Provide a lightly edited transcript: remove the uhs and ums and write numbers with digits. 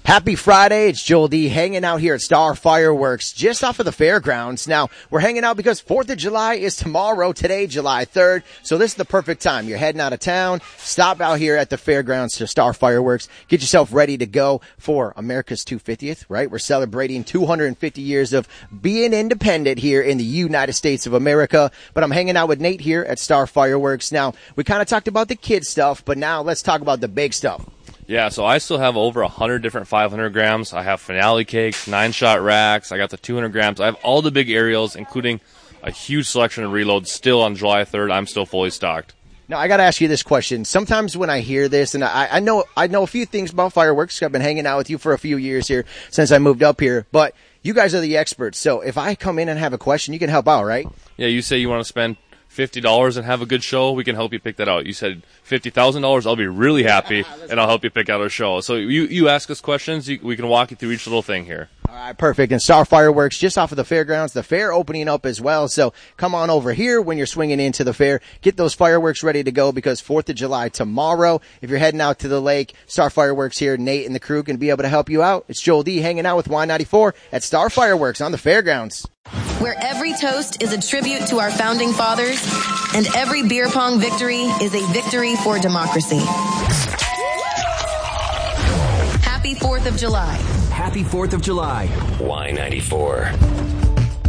Happy Friday. It's Joel D hanging out here at Star Fireworks just off of the fairgrounds. Now, we're hanging out because 4th of July is tomorrow, today, July 3rd. So this is the perfect time. You're heading out of town. Stop out here at the fairgrounds to Star Fireworks. Get yourself ready to go for America's 250th, right? We're celebrating 250 years of being independent here in the United States of America. But I'm hanging out with Nate here at Star Fireworks. Now, we kind of talked about the kid stuff, but now let's talk about the big stuff. Yeah, so I still have over 100 different 500 grams. I have finale cakes, 9-shot racks. I got the 200 grams. I have all the big aerials, including a huge selection of reloads still on July 3rd. I'm still fully stocked. Now, I got to ask you this question. Sometimes when I hear this, and I know a few things about fireworks. I've been hanging out with you for a few years here since I moved up here, but you guys are the experts. So if I come in and have a question, you can help out, right? Yeah, you say you want to spend $50 and have a good show, we can help you pick that out. You said $50,000, I'll be really happy, and I'll help you pick out a show. So you ask us questions, we can walk you through each little thing here. All right, perfect. And Star Fireworks just off of the fairgrounds, the fair opening up as well. So come on over here when you're swinging into the fair. Get those fireworks ready to go because 4th of July tomorrow. If you're heading out to the lake, Star Fireworks here, Nate and the crew can be able to help you out. It's Joel D hanging out with Y94 at Star Fireworks on the fairgrounds. Where every toast is a tribute to our founding fathers and every beer pong victory is a victory for democracy. Happy 4th of July. Happy 4th of July. Y94.